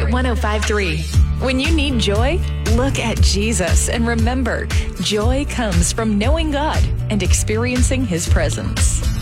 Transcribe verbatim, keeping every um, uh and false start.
one oh five point three. When you need joy, look at Jesus and remember, joy comes from knowing God and experiencing His presence.